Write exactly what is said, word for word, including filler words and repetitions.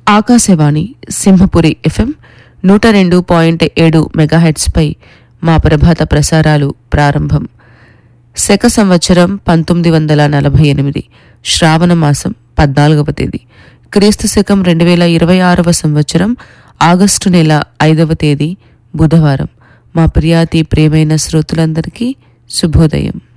Akashvani Simhapuri FM నూట రెండు point ఏడు మెగాహెట్స్పై మా ప్రభాత ప్రసారాలు ప్రారంభం. శక సంవత్సరం పంతొమ్మిది వందల నలభై ఎనిమిది శ్రావణ మాసం పద్నాలుగవ తేదీ, క్రీస్తు శకం రెండు వేల ఇరవై ఆరవ సంవత్సరం ఆగస్టు నెల ఐదవ తేదీ బుధవారం. మా ప్రియాతి ప్రియమైన శ్రోతలందరికీ శుభోదయం.